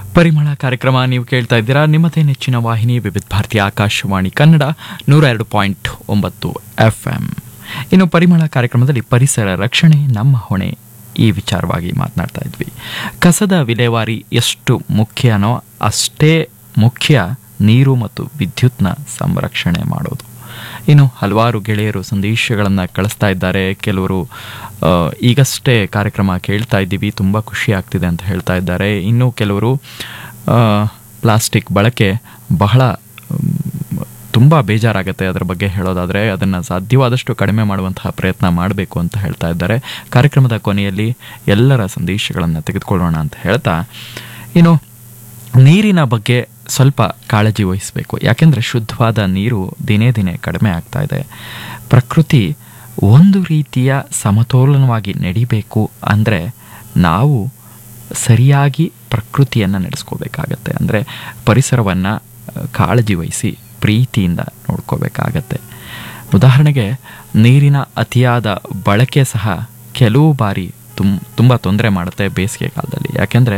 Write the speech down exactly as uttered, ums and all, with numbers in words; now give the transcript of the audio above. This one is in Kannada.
ಪರಿಮಳ ಕಾರ್ಯಕ್ರಮ ನೀವು ಕೇಳ್ತಾ ಇದ್ದೀರಾ. ನಿಮ್ಮದೇ ನೆಚ್ಚಿನ ವಾಹಿನಿ ವಿವಿಧ ಭಾರತಿ ಆಕಾಶವಾಣಿ ಕನ್ನಡ ನೂರ ಎರಡು ಪಾಯಿಂಟ್ ಒಂಬತ್ತು ಎಫ್ ಎಂ. ಇನ್ನು ಪರಿಮಳ ಕಾರ್ಯಕ್ರಮದಲ್ಲಿ ಪರಿಸರ ರಕ್ಷಣೆ ನಮ್ಮ ಹೊಣೆ ಈ ವಿಚಾರವಾಗಿ ಮಾತನಾಡ್ತಾ ಇದ್ವಿ. ಕಸದ ವಿಲೇವಾರಿ ಎಷ್ಟು ಮುಖ್ಯನೋ ಅಷ್ಟೇ ಮುಖ್ಯ ನೀರು ಮತ್ತು ವಿದ್ಯುತ್ನ ಸಂರಕ್ಷಣೆ ಮಾಡೋದು. ಇನ್ನು ಹಲವಾರು ಗೆಳೆಯರು ಸಂದೇಶಗಳನ್ನು ಕಳಿಸ್ತಾ ಇದ್ದಾರೆ. ಕೆಲವರು ಈಗಷ್ಟೇ ಕಾರ್ಯಕ್ರಮ ಕೇಳ್ತಾ ಇದ್ದೀವಿ, ತುಂಬ ಖುಷಿ ಆಗ್ತಿದೆ ಅಂತ ಹೇಳ್ತಾ ಇದ್ದಾರೆ. ಇನ್ನು ಕೆಲವರು ಪ್ಲಾಸ್ಟಿಕ್ ಬಳಕೆ ಬಹಳ ತುಂಬ ಬೇಜಾರಾಗುತ್ತೆ ಅದರ ಬಗ್ಗೆ ಹೇಳೋದಾದರೆ, ಅದನ್ನು ಸಾಧ್ಯವಾದಷ್ಟು ಕಡಿಮೆ ಮಾಡುವಂತಹ ಪ್ರಯತ್ನ ಮಾಡಬೇಕು ಅಂತ ಹೇಳ್ತಾ ಇದ್ದಾರೆ. ಕಾರ್ಯಕ್ರಮದ ಕೊನೆಯಲ್ಲಿ ಎಲ್ಲರ ಸಂದೇಶಗಳನ್ನು ತೆಗೆದುಕೊಳ್ಳೋಣ ಅಂತ ಹೇಳ್ತಾ, ಇನ್ನು ನೀರಿನ ಬಗ್ಗೆ ಸ್ವಲ್ಪ ಕಾಳಜಿ ವಹಿಸಬೇಕು. ಯಾಕೆಂದರೆ ಶುದ್ಧವಾದ ನೀರು ದಿನೇ ದಿನೇ ಕಡಿಮೆ ಆಗ್ತಾ ಇದೆ. ಪ್ರಕೃತಿ ಒಂದು ರೀತಿಯ ಸಮತೋಲನವಾಗಿ ನಡಿಬೇಕು ಅಂದರೆ ನಾವು ಸರಿಯಾಗಿ ಪ್ರಕೃತಿಯನ್ನು ನಡೆಸ್ಕೋಬೇಕಾಗತ್ತೆ. ಅಂದರೆ ಪರಿಸರವನ್ನು ಕಾಳಜಿ ವಹಿಸಿ ಪ್ರೀತಿಯಿಂದ ನೋಡ್ಕೋಬೇಕಾಗತ್ತೆ. ಉದಾಹರಣೆಗೆ ನೀರಿನ ಅತಿಯಾದ ಬಳಕೆ ಸಹ ಕೆಲವು ಬಾರಿ ತುಂ ತುಂಬ ತೊಂದರೆ ಮಾಡುತ್ತೆ ಬೇಸಿಗೆ ಕಾಲದಲ್ಲಿ. ಯಾಕೆಂದರೆ